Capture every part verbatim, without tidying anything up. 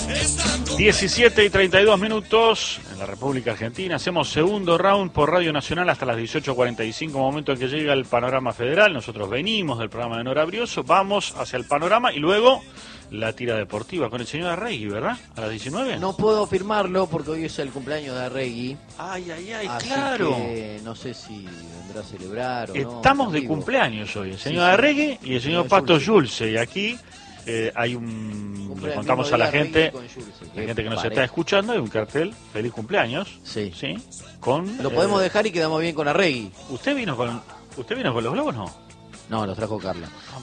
diecisiete y treinta y dos minutos en la República Argentina. Hacemos segundo round por Radio Nacional hasta las dieciocho cuarenta y cinco, momento en que llega el panorama federal. Nosotros venimos del programa de Nora Brioso, vamos hacia el panorama y luego la tira deportiva con el señor Arregui, ¿verdad? A las diecinueve. No puedo afirmarlo porque hoy es el cumpleaños de Arregui. Ay, ay, ay, así claro. Que no sé si vendrá a celebrar o no. Estamos de cumpleaños hoy, el señor sí, Arregui sí. y el señor Pato Yulce. Y aquí eh, hay un... Le contamos a la gente, la gente que nos está escuchando, hay un cartel, feliz cumpleaños. Sí. ¿Sí? Con, Lo podemos eh, dejar y quedamos bien con Arregui. ¿Usted vino con, ¿usted vino con los globos, no? No, los trajo Carla. Ah,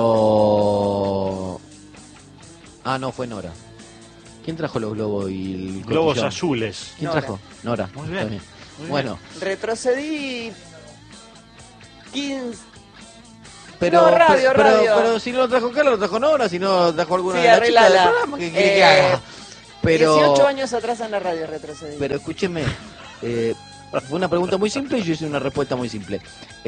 Pero... Bien. Ah, no, fue Nora. ¿Quién trajo los globos y el globos cotillón? azules? ¿Quién Nora. trajo? Nora. Muy bien. bien. Muy bueno. Bien. Retrocedí quince... Pero, no, radio, pero, radio. Pero, pero si no lo trajo Carla, lo trajo Nora, si no lo trajo alguna sí, de las chicas del la... programa, ¿qué quiere eh, que haga? Pero... dieciocho años atrás en la radio retrocedí. Pero escúcheme, eh, fue una pregunta muy simple y yo hice una respuesta muy simple.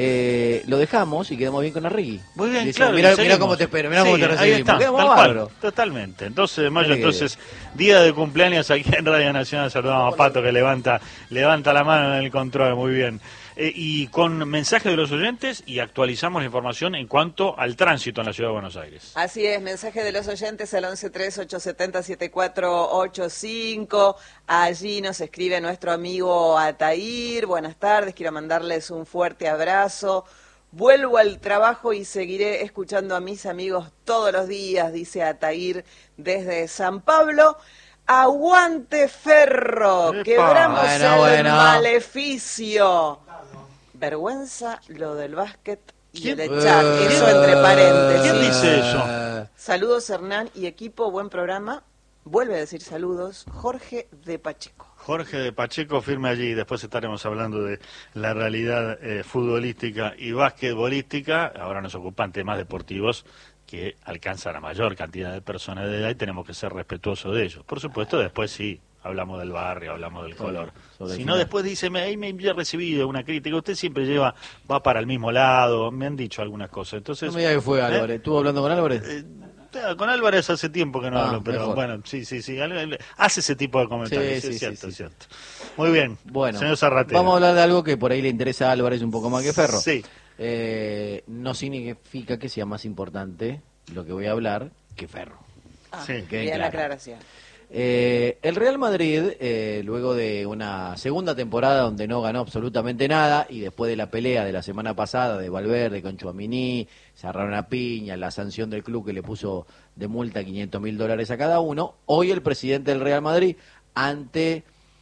Eh, lo dejamos y quedamos bien con Arregui. Muy bien, decimos, claro. Mirá, mirá cómo te espero, mirá sí, cómo te recibimos. Ahí está, quedamos tal bárbaro. Cual, totalmente. doce de mayo, entonces, día de cumpleaños aquí en Radio Nacional. Saludamos a Pato que levanta, levanta la mano en el control, muy bien. Eh, y con mensaje de los oyentes y actualizamos la información en cuanto al tránsito en la Ciudad de Buenos Aires. Así es, mensaje de los oyentes al once tres ocho siete cero siete cuatro ocho cinco. Allí nos escribe nuestro amigo Atair. Buenas tardes, quiero mandarles un fuerte abrazo. Vuelvo al trabajo y seguiré escuchando a mis amigos todos los días, dice Atair desde San Pablo. ¡Aguante Ferro! ¡Epa! ¡Quebramos bueno, el bueno. maleficio! Vergüenza lo del básquet y ¿Quién? el chat, Uh, eso entre paréntesis. ¿Quién dice eso? Saludos Hernán y equipo, buen programa. Vuelve a decir saludos, Jorge de Pacheco. Jorge de Pacheco, firme allí, después estaremos hablando de la realidad eh, futbolística y basquetbolística. Ahora nos ocupan temas deportivos que alcanzan a mayor cantidad de personas de edad y tenemos que ser respetuosos de ellos. Por supuesto, después sí, hablamos del barrio, hablamos del color. Si no, después dice, me, me he recibido una crítica, usted siempre lleva, va para el mismo lado, me han dicho algunas cosas. Entonces, No me diga que fue Álvarez, ¿eh? ¿Estuvo hablando con Álvarez? Eh, Con Álvarez hace tiempo que no ah, hablo, pero mejor. bueno, sí, sí, sí, hace ese tipo de comentarios, sí, es sí, cierto, sí, es sí. cierto. Muy bien, bueno, señor Zarratero. Vamos a hablar de algo que por ahí le interesa a Álvarez un poco más que Ferro. Sí. Eh, no significa que sea más importante lo que voy a hablar que Ferro. Ah, Sí. bien la aclaración. Eh, el Real Madrid, eh, luego de una segunda temporada donde no ganó absolutamente nada y después de la pelea de la semana pasada de Valverde con Tchouaméni, se agarraron a piña, la sanción del club que le puso de multa quinientos mil dólares a cada uno, hoy el presidente del Real Madrid, ante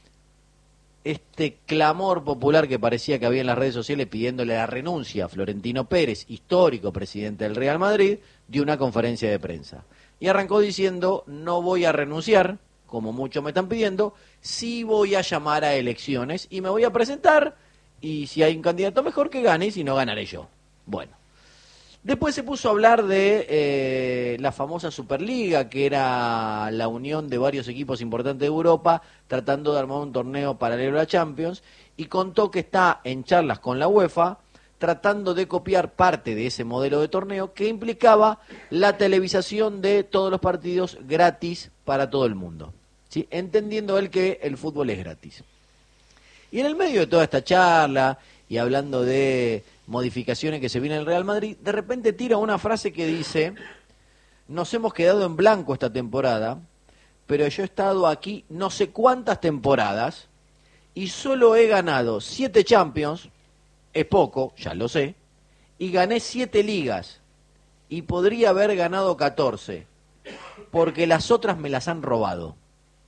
este clamor popular que parecía que había en las redes sociales pidiéndole la renuncia a Florentino Pérez, histórico presidente del Real Madrid, dio una conferencia de prensa. Y arrancó diciendo, no voy a renunciar, como muchos me están pidiendo, sí voy a llamar a elecciones y me voy a presentar, y si hay un candidato mejor que gane, y si no ganaré yo. Bueno. Después se puso a hablar de eh, la famosa Superliga, que era la unión de varios equipos importantes de Europa, tratando de armar un torneo paralelo a la Champions, y contó que está en charlas con la UEFA, tratando de copiar parte de ese modelo de torneo que implicaba la televisación de todos los partidos gratis para todo el mundo, ¿sí? Entendiendo él que el fútbol es gratis. Y en el medio de toda esta charla y hablando de modificaciones que se vienen en el Real Madrid, de repente tira una frase que dice, nos hemos quedado en blanco esta temporada, pero yo he estado aquí no sé cuántas temporadas y solo he ganado siete Champions, es poco, ya lo sé, y gané siete ligas, y podría haber ganado catorce, porque las otras me las han robado.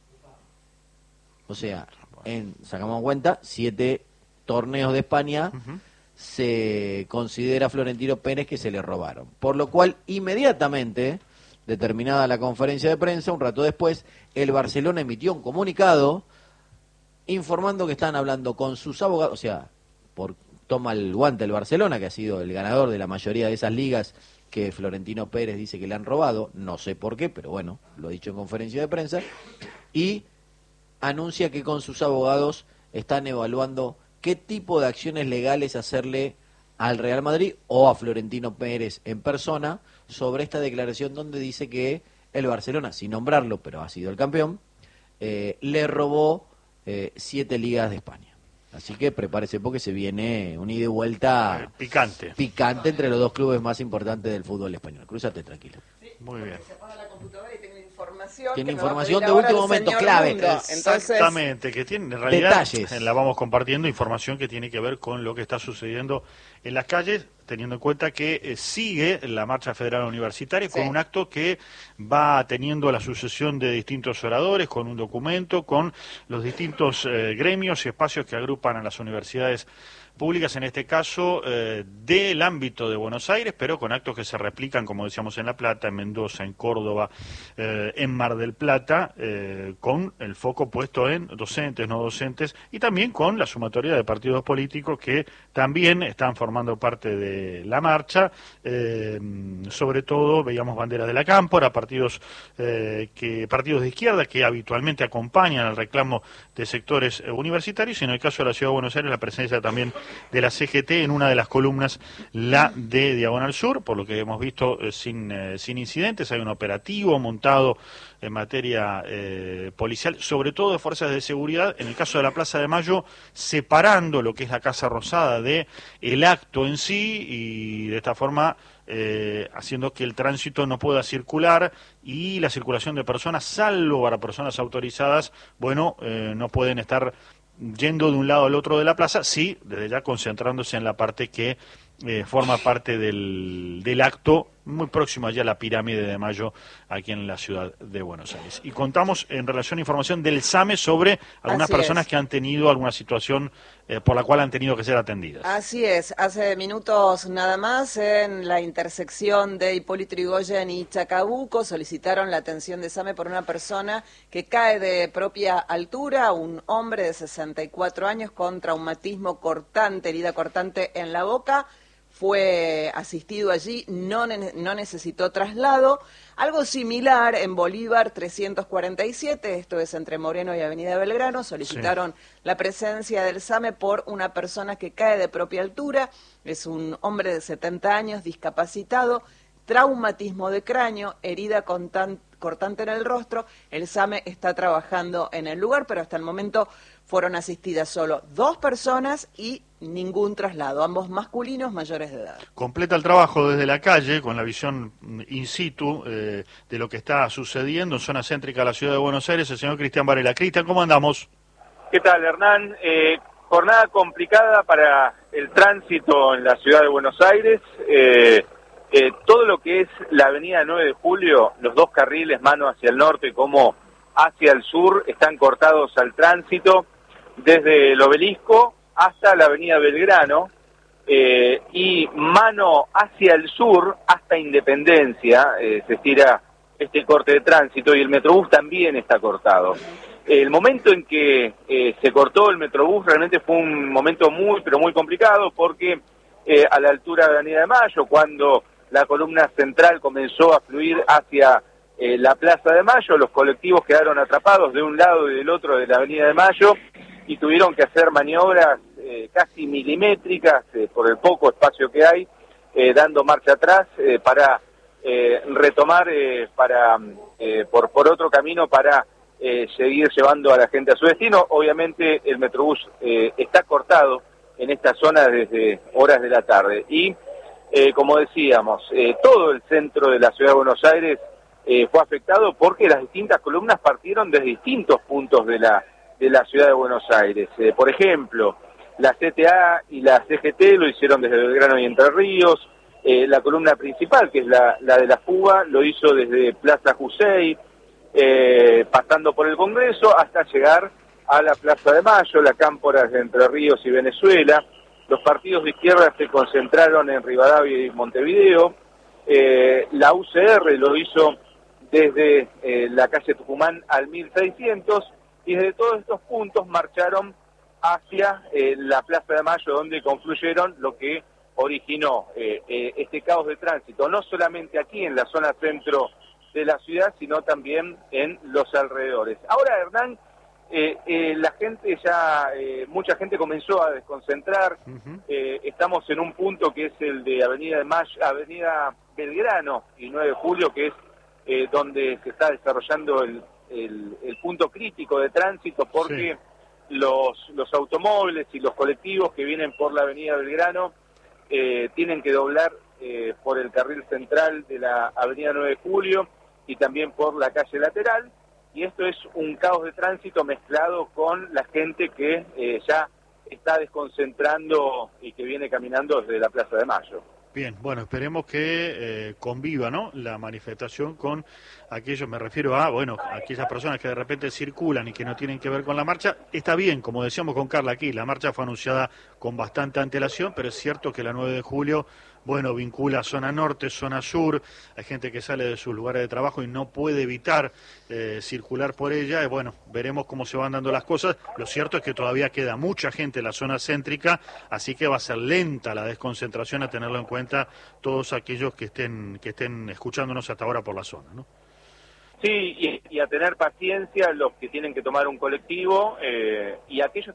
O sea, en, sacamos cuenta, siete torneos de España, uh-huh. se considera a Florentino Pérez que se le robaron. Por lo cual, inmediatamente, determinada la conferencia de prensa, un rato después, el Barcelona emitió un comunicado informando que están hablando con sus abogados, o sea, por toma el guante el Barcelona, que ha sido el ganador de la mayoría de esas ligas que Florentino Pérez dice que le han robado, no sé por qué, pero bueno, lo ha dicho en conferencia de prensa, y anuncia que con sus abogados están evaluando qué tipo de acciones legales hacerle al Real Madrid o a Florentino Pérez en persona sobre esta declaración donde dice que el Barcelona, sin nombrarlo, pero ha sido el campeón, eh, le robó eh, siete ligas de España. Así que prepárese porque se viene un ida y vuelta eh, picante. picante entre los dos clubes más importantes del fútbol español. Crúzate tranquilo. Sí, muy bien. Se apaga la computadora y tengo información. Tiene que me va a información pedir de ahora último el momento, señor clave. Mundo. Entonces, Exactamente, que tiene en realidad detalles. eh, la vamos compartiendo, información que tiene que ver con lo que está sucediendo en las calles, teniendo en cuenta que eh, sigue la marcha federal universitaria con Sí. un acto que va teniendo la sucesión de distintos oradores, con un documento, con los distintos eh, gremios y espacios que agrupan a las universidades públicas, en este caso eh, del ámbito de Buenos Aires, pero con actos que se replican, como decíamos, en La Plata, en Mendoza, en Córdoba, eh, en Mar del Plata, eh, con el foco puesto en docentes, no docentes, y también con la sumatoria de partidos políticos que también están formando parte de la marcha. Eh, sobre todo veíamos banderas de la Cámpora, partidos eh, que partidos de izquierda que habitualmente acompañan el reclamo de sectores eh, universitarios, y en el caso de la Ciudad de Buenos Aires la presencia también de la C G T en una de las columnas, la de Diagonal Sur, por lo que hemos visto eh, sin, eh, sin incidentes. Hay un operativo montado en materia eh, policial, sobre todo de fuerzas de seguridad, en el caso de la Plaza de Mayo, separando lo que es la Casa Rosada de el acto en sí, y de esta forma eh, haciendo que el tránsito no pueda circular, y la circulación de personas, salvo para personas autorizadas, bueno, eh, no pueden estar yendo de un lado al otro de la plaza, sí, desde ya concentrándose en la parte que eh, forma parte del, del acto, muy próximo allá a la Pirámide de Mayo, aquí en la ciudad de Buenos Aires. Y contamos en relación a información del SAME sobre algunas Así personas es. que han tenido alguna situación eh, por la cual han tenido que ser atendidas. Así es, hace minutos nada más en la intersección de Hipólito Yrigoyen y Chacabuco solicitaron la atención de SAME por una persona que cae de propia altura, un hombre de sesenta y cuatro años con traumatismo cortante, herida cortante en la boca. Fue asistido allí, no, ne- no necesitó traslado. Algo similar en Bolívar trescientos cuarenta y siete, esto es entre Moreno y Avenida Belgrano, solicitaron sí. la presencia del SAME por una persona que cae de propia altura, es un hombre de setenta años, discapacitado, traumatismo de cráneo, herida con tan, cortante en el rostro. El SAME está trabajando en el lugar, pero hasta el momento fueron asistidas solo dos personas y ningún traslado, ambos masculinos mayores de edad. Completa el trabajo desde la calle, con la visión in situ eh, de lo que está sucediendo en zona céntrica de la ciudad de Buenos Aires, el señor Cristian Varela. Cristian, ¿cómo andamos? ¿Qué tal, Hernán? Eh, jornada complicada para el tránsito en la ciudad de Buenos Aires. Eh, eh, todo lo que es la avenida nueve de julio, los dos carriles, mano hacia el norte como hacia el sur, están cortados al tránsito desde el Obelisco hasta la avenida Belgrano, eh, y mano hacia el sur hasta Independencia, eh, se estira este corte de tránsito, y el Metrobús también está cortado. El momento en que eh, se cortó el Metrobús realmente fue un momento muy, pero muy complicado, porque eh, a la altura de Avenida de Mayo, cuando la columna central comenzó a fluir hacia eh, la Plaza de Mayo, los colectivos quedaron atrapados de un lado y del otro de la Avenida de Mayo, y tuvieron que hacer maniobras eh, casi milimétricas eh, por el poco espacio que hay, eh, dando marcha atrás eh, para eh, retomar eh, para eh, por, por otro camino para eh, seguir llevando a la gente a su destino. Obviamente el Metrobús eh, está cortado en esta zona desde horas de la tarde, y eh, como decíamos, eh, todo el centro de la ciudad de Buenos Aires eh, fue afectado porque las distintas columnas partieron desde distintos puntos de la de la ciudad de Buenos Aires. Eh, por ejemplo, la C T A y la C G T lo hicieron desde Belgrano y Entre Ríos. Eh, la columna principal, que es la, la de la fuga, lo hizo desde Plaza Jusey, eh, pasando por el Congreso hasta llegar a la Plaza de Mayo, la Cámpora de Entre Ríos y Venezuela. Los partidos de izquierda se concentraron en Rivadavia y Montevideo. Eh, la U C R lo hizo desde eh, la calle Tucumán al mil seiscientos, y desde todos estos puntos marcharon hacia eh, la Plaza de Mayo, donde confluyeron, lo que originó eh, eh, este caos de tránsito, no solamente aquí en la zona centro de la ciudad, sino también en los alrededores. Ahora, Hernán, eh, eh, la gente ya, eh, mucha gente comenzó a desconcentrar. Uh-huh. eh, estamos en un punto que es el de Avenida de Mayo, Avenida Belgrano y nueve de julio, que es eh, donde se está desarrollando el, el, el punto crítico de tránsito, porque sí. los, los automóviles y los colectivos que vienen por la avenida Belgrano eh, tienen que doblar eh, por el carril central de la avenida nueve de julio y también por la calle lateral, y esto es un caos de tránsito mezclado con la gente que eh, ya está desconcentrando y que viene caminando desde la Plaza de Mayo. Bien, bueno, esperemos que eh, conviva, ¿no?, la manifestación con aquellos, me refiero a, bueno, aquellas personas que de repente circulan y que no tienen que ver con la marcha. Está bien, como decíamos con Carla aquí, la marcha fue anunciada con bastante antelación, pero es cierto que la nueve de julio, bueno, vincula zona norte, zona sur, hay gente que sale de sus lugares de trabajo y no puede evitar eh, circular por ella, y bueno, veremos cómo se van dando las cosas. Lo cierto es que todavía queda mucha gente en la zona céntrica, así que va a ser lenta la desconcentración, a tenerlo en cuenta todos aquellos que estén que estén escuchándonos hasta ahora por la zona, ¿no? Sí, y, y a tener paciencia los que tienen que tomar un colectivo, eh, y aquellos